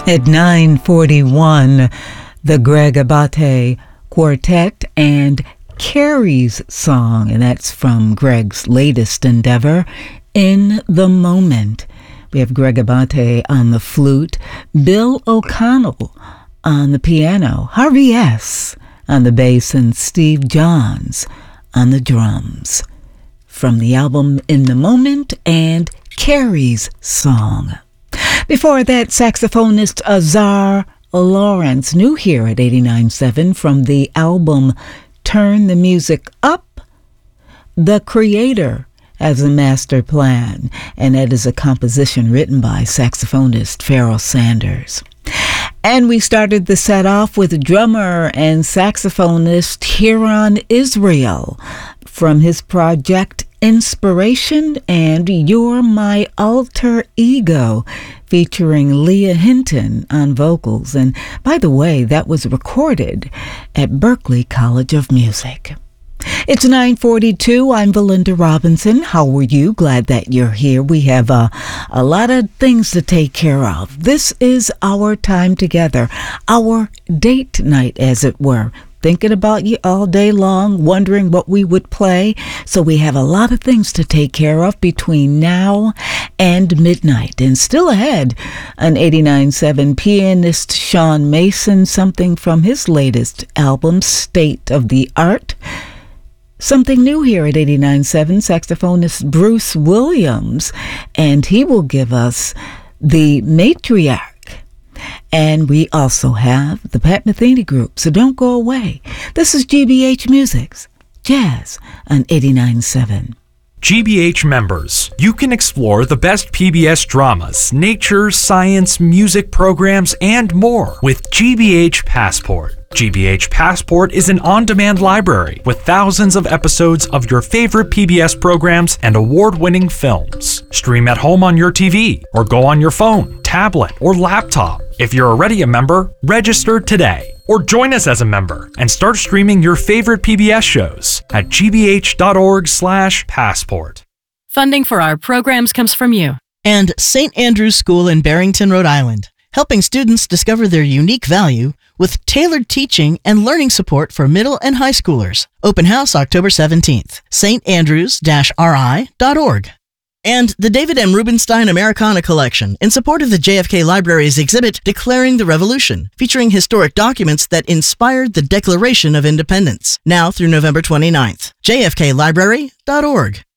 At 9:41, the Greg Abate Quartet and Carrie's song, and that's from Greg's latest endeavor, In the Moment. We have Greg Abate on the flute, Bill O'Connell on the piano, Harvey S. on the bass, and Steve Johns on the drums. From the album In the Moment and Carrie's song. Before that, saxophonist Azar Lawrence, new here at 89.7 from the album Turn the Music Up. The Creator has a master plan, and that is a composition written by saxophonist Pharoah Sanders. And we started the set off with drummer and saxophonist Hiron Israel from his project Inspiration and You're My Alter Ego, featuring Leah Hinton on vocals. And by the way, that was recorded at Berklee College of Music. It's 9:42. I'm Belinda Robinson. How are you? Glad that you're here. We have a lot of things to take care of. This is our time together, our date night, as it were. Thinking about you all day long, wondering what we would play. So we have a lot of things to take care of between now and midnight. And still ahead, on 89.7, pianist Sean Mason, something from his latest album, State of the Art. Something new here at 89.7, saxophonist Bruce Williams, and he will give us The Matriarch. And we also have the Pat Metheny Group, so don't go away. This is GBH Music's Jazz on 89.7. GBH members, you can explore the best PBS dramas, nature, science, music programs, and more with GBH Passport. GBH Passport is an on-demand library with thousands of episodes of your favorite PBS programs and award-winning films. Stream at home on your TV or go on your phone, tablet, or laptop. If you're already a member, register today or join us as a member and start streaming your favorite PBS shows at gbh.org/passport. Funding for our programs comes from you. And St. Andrew's School in Barrington, Rhode Island, helping students discover their unique value with tailored teaching and learning support for middle and high schoolers. Open house October 17th. standrews-ri.org. And the David M. Rubenstein Americana Collection in support of the JFK Library's exhibit Declaring the Revolution, featuring historic documents that inspired the Declaration of Independence, now through November 29th. jfklibrary.org.